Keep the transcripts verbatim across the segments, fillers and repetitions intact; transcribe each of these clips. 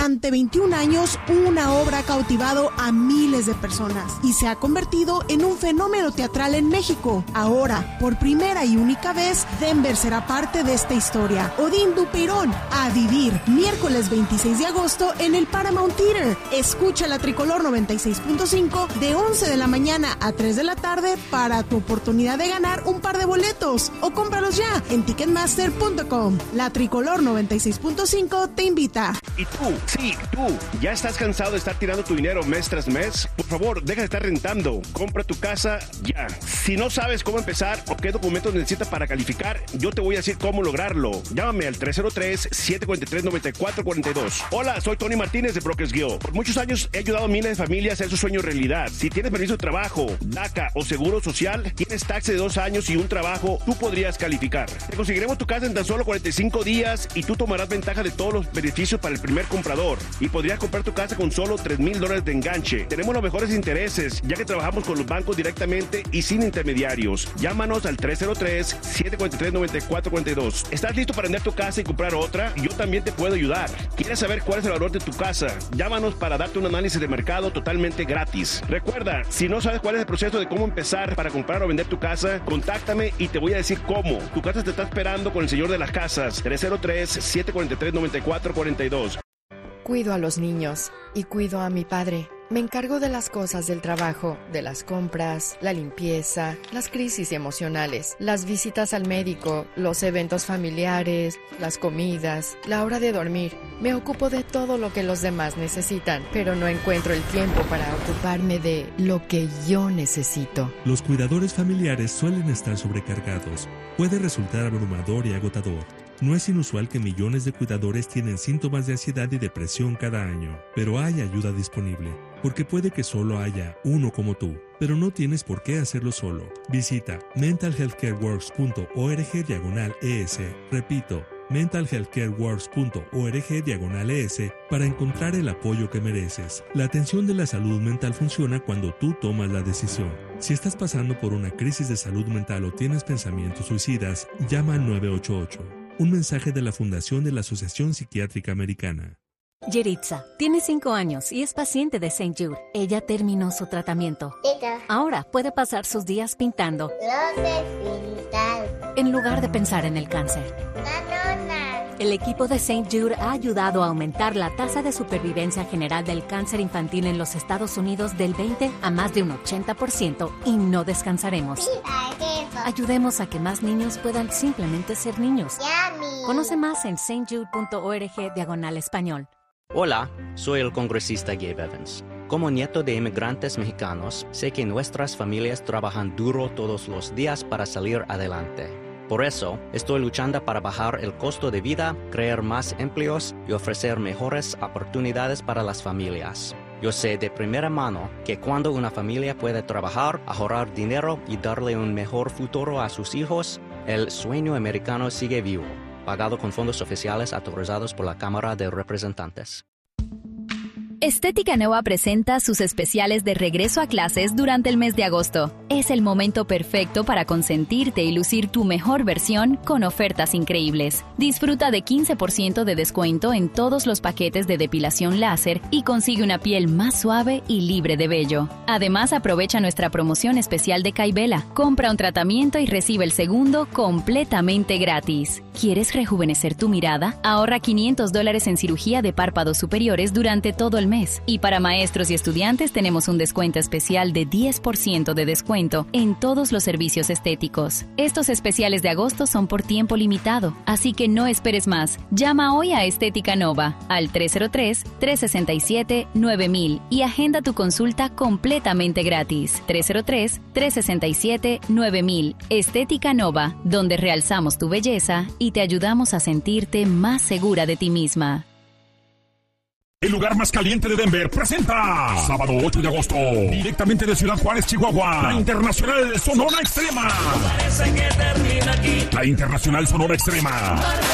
durante veintiún años, una obra ha cautivado a miles de personas y se ha convertido en un fenómeno teatral en México. Ahora, por primera y única vez, Denver será parte de esta historia. Odín Dupeirón, a vivir, miércoles veintiséis de agosto en el Paramount Theater. Escucha la Tricolor noventa y seis punto cinco de once de la mañana a tres de la tarde para tu oportunidad de ganar un par de boletos, o cómpralos ya en ticketmaster punto com. La Tricolor noventa y seis punto cinco te invita. ¿Y tú? Sí, tú. ¿Ya estás cansado de estar tirando tu dinero mes tras mes? Por favor, deja de estar rentando. Compra tu casa ya. Si no sabes cómo empezar o qué documentos necesitas para calificar, yo te voy a decir cómo lograrlo. Llámame al tres cero tres, siete cuatro tres, nueve cuatro cuatro dos. Hola, soy Tony Martínez de Brokers Guild. Por muchos años he ayudado a miles de familias a hacer su sueño realidad. Si tienes permiso de trabajo, DACA o seguro social, tienes taxa de dos años y un trabajo, tú podrías calificar. Te conseguiremos tu casa en tan solo cuarenta y cinco días y tú tomarás ventaja de todos los beneficios para el primer comprador. Y podrías comprar tu casa con solo tres mil dólares de enganche. Tenemos los mejores intereses, ya que trabajamos con los bancos directamente y sin intermediarios. Llámanos al tres cero tres, siete cuatro tres, nueve cuatro cuatro dos. ¿Estás listo para vender tu casa y comprar otra? Yo también te puedo ayudar. ¿Quieres saber cuál es el valor de tu casa? Llámanos para darte un análisis de mercado totalmente gratis. Recuerda, si no sabes cuál es el proceso de cómo empezar para comprar o vender tu casa, contáctame y te voy a decir cómo. Tu casa te está esperando con el señor de las casas. tres cero tres, siete cuatro tres, nueve cuatro cuatro dos. Cuido a los niños y cuido a mi padre. Me encargo de las cosas del trabajo, de las compras, la limpieza, las crisis emocionales, las visitas al médico, los eventos familiares, las comidas, la hora de dormir. Me ocupo de todo lo que los demás necesitan, pero no encuentro el tiempo para ocuparme de lo que yo necesito. Los cuidadores familiares suelen estar sobrecargados. Puede resultar abrumador y agotador. No es inusual que millones de cuidadores tienen síntomas de ansiedad y depresión cada año, pero hay ayuda disponible, porque puede que solo haya uno como tú, pero no tienes por qué hacerlo solo. Visita mental health care works punto org diagonal es, repito, mental health care works punto org diagonal es para encontrar el apoyo que mereces. La atención de la salud mental funciona cuando tú tomas la decisión. Si estás pasando por una crisis de salud mental o tienes pensamientos suicidas, llama al nueve ocho ocho. Un mensaje de la Fundación de la Asociación Psiquiátrica Americana. Yeritza tiene cinco años y es paciente de Saint Jude. Ella terminó su tratamiento. Ahora puede pasar sus días pintando en lugar de pensar en el cáncer. El equipo de Saint Jude ha ayudado a aumentar la tasa de supervivencia general del cáncer infantil en los Estados Unidos del veinte a más de un ochenta por ciento y no descansaremos. Ayudemos a que más niños puedan simplemente ser niños. Conoce más en saint jude punto org diagonal español. Hola, soy el congresista Gabe Evans. Como nieto de inmigrantes mexicanos, sé que nuestras familias trabajan duro todos los días para salir adelante. Por eso, estoy luchando para bajar el costo de vida, crear más empleos y ofrecer mejores oportunidades para las familias. Yo sé de primera mano que cuando una familia puede trabajar, ahorrar dinero y darle un mejor futuro a sus hijos, el sueño americano sigue vivo, pagado con fondos oficiales autorizados por la Cámara de Representantes. Estética Nova presenta sus especiales de regreso a clases durante el mes de agosto. Es el momento perfecto para consentirte y lucir tu mejor versión con ofertas increíbles. Disfruta de quince por ciento de descuento en todos los paquetes de depilación láser y consigue una piel más suave y libre de vello. Además, aprovecha nuestra promoción especial de Kaibela. Compra un tratamiento y recibe el segundo completamente gratis. ¿Quieres rejuvenecer tu mirada? Ahorra quinientos dólares en cirugía de párpados superiores durante todo el mes. Y para maestros y estudiantes tenemos un descuento especial de diez por ciento de descuento en todos los servicios estéticos. Estos especiales de agosto son por tiempo limitado, así que no esperes más. Llama hoy a Estética Nova al tres cero tres, tres seis siete, nueve mil y agenda tu consulta completamente gratis. tres cero tres, tres seis siete, nueve mil. Estética Nova, donde realzamos tu belleza y te ayudamos a sentirte más segura de ti misma. El lugar más caliente de Denver presenta sábado ocho de agosto, directamente de Ciudad Juárez, Chihuahua, la Internacional Sonora Extrema. La Internacional Sonora Extrema.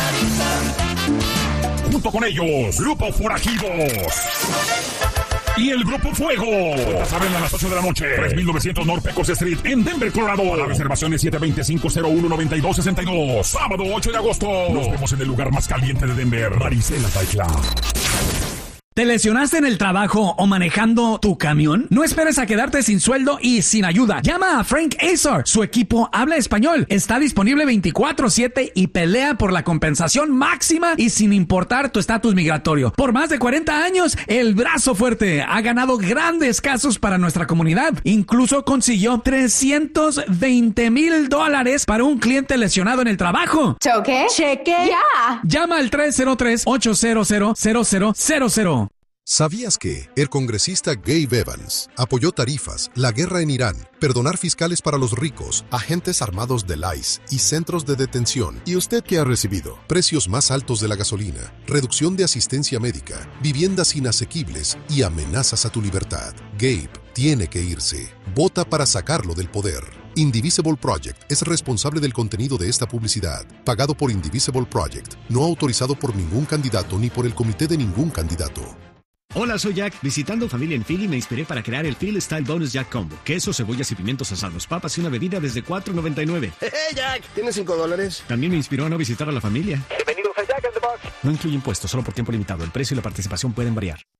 Junto con ellos, Grupo Forajidos y el Grupo Fuego. Puertas abren a las ocho de la noche. tres mil novecientos North Pecos Street en Denver, Colorado. Para reservaciones siete dos cinco, cero uno, nueve dos seis dos. Sábado ocho de agosto. Nos vemos en el lugar más caliente de Denver, Marisela Taikla. ¿Te lesionaste en el trabajo o manejando tu camión? No esperes a quedarte sin sueldo y sin ayuda. Llama a Frank Azar. Su equipo habla español. Está disponible veinticuatro siete y pelea por la compensación máxima y sin importar tu estatus migratorio. Por más de cuarenta años, el brazo fuerte ha ganado grandes casos para nuestra comunidad. Incluso consiguió trescientos veinte mil dólares para un cliente lesionado en el trabajo. ¿Choque? ¿Cheque? ¡Ya! Llama al tres cero tres, ocho cero cero, cero cero cero cero. ¿Sabías que el congresista Gabe Evans apoyó tarifas, la guerra en Irán, perdonar fiscales para los ricos, agentes armados del I C E y centros de detención? ¿Y usted qué ha recibido? Precios más altos de la gasolina, reducción de asistencia médica, viviendas inasequibles y amenazas a tu libertad. Gabe tiene que irse. Vota para sacarlo del poder. Indivisible Project es responsable del contenido de esta publicidad, pagado por Indivisible Project, no autorizado por ningún candidato ni por el comité de ningún candidato. Hola, soy Jack. Visitando familia en Philly me inspiré para crear el Philly Style Bonus Jack Combo. Queso, cebollas y pimientos asados, papas y una bebida desde cuatro noventa y nueve. ¡Hey, Jack! ¿Tienes cinco dólares? También me inspiró a no visitar a la familia. Bienvenidos a Jack in the Box. No incluye impuestos, solo por tiempo limitado. El precio y la participación pueden variar.